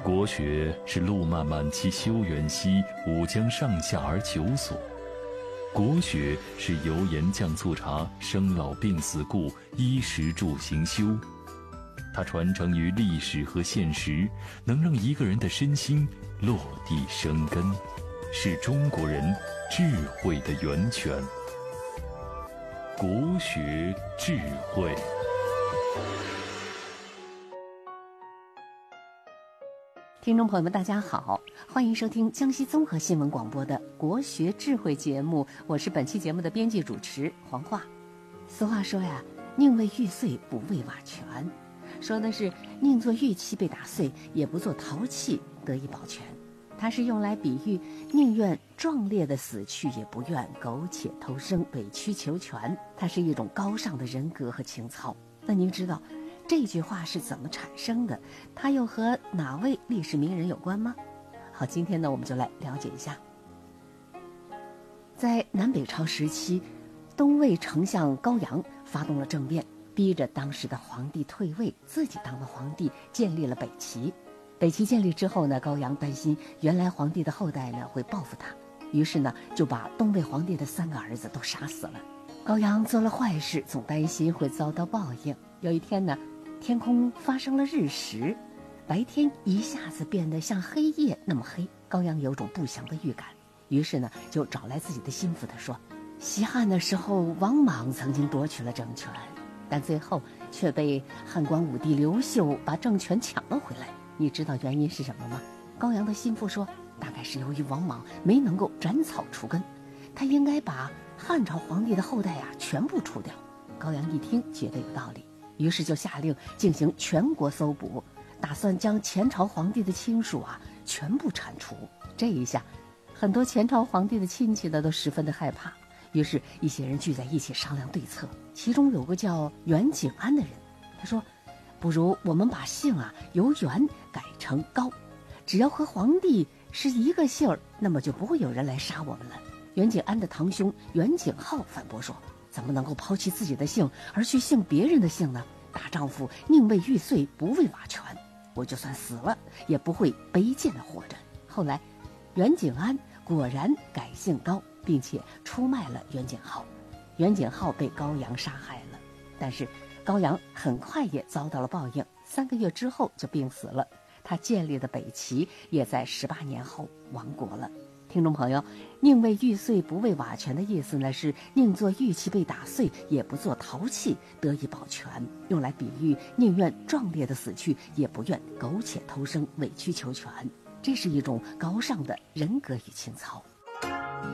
国学是路漫漫其修远兮，吾将上下而求索。国学是油盐酱醋茶，生老病死故，衣食住行修。它传承于历史和现实，能让一个人的身心落地生根，是中国人智慧的源泉。国学智慧。 听众朋友们大家好，欢迎收听江西综合新闻广播的国学智慧节目，我是本期节目的编辑主持黄华。俗话说呀，宁为玉碎不为瓦全，说的是宁做玉器被打碎，也不做陶器得以保全。它是用来比喻宁愿壮烈的死去，也不愿苟且偷生，委曲求全。它是一种高尚的人格和情操。那您知道这句话是怎么产生的？它又和哪位历史名人有关吗？好，今天呢，我们就来了解一下。在南北朝时期，东魏丞相高阳发动了政变，逼着当时的皇帝退位，自己当了皇帝，建立了北齐。北齐建立之后呢，高阳担心原来皇帝的后代呢会报复他，于是呢就把东魏皇帝的3个儿子都杀死了。高阳做了坏事，总担心会遭到报应。有一天呢，天空发生了日食，白天一下子变得像黑夜那么黑。高阳有种不祥的预感，于是呢就找来自己的心腹，他说，西汉的时候王莽曾经夺取了政权，但最后却被汉光武帝刘秀把政权抢了回来。你知道原因是什么吗？高阳的心腹说，大概是由于王莽没能够斩草除根，他应该把汉朝皇帝的后代全部除掉。高阳一听觉得有道理，于是就下令进行全国搜捕，打算将前朝皇帝的亲属全部铲除。这一下很多前朝皇帝的亲戚呢都十分的害怕，于是一些人聚在一起商量对策。其中有个叫袁景安的人，他说，不如我们把姓由袁改成高，只要和皇帝是一个姓儿，那么就不会有人来杀我们了。袁景安的堂兄袁景浩反驳说，怎么能够抛弃自己的姓而去姓别人的姓呢？大丈夫宁为玉碎不为瓦全，我就算死了也不会卑贱的活着。后来袁景安果然改姓高，并且出卖了袁景浩。袁景浩被高阳杀害了，但是高阳很快也遭到了报应，3个月之后就病死了。他建立的北齐也在18年后亡国了。听众朋友，宁为玉碎不为瓦全的意思呢，是宁做玉器被打碎，也不做陶器得以保全，用来比喻宁愿壮烈的死去，也不愿苟且偷生，委曲求全。这是一种高尚的人格与情操。